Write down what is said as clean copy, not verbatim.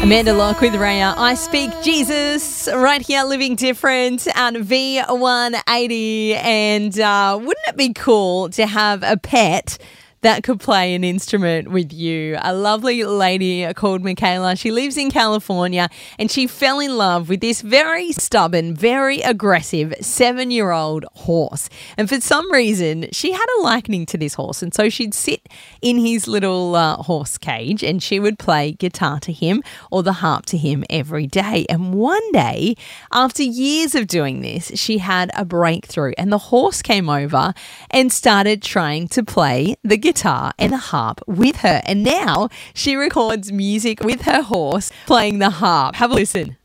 Amanda Locke with Raya. I Speak Jesus right here, Living Different on V180. And wouldn't it be cool to have a pet that could play an instrument with you? A lovely lady called Michaela. She lives in California and she fell in love with this very stubborn, very aggressive 7-year-old horse. And for some reason, she had a liking to this horse. And so she'd sit in his little horse cage and she would play guitar to him or the harp to him every day. And one day, after years of doing this, she had a breakthrough and the horse came over and started trying to play the guitar and the harp with her. And now she records music with her horse playing the harp. Have a listen.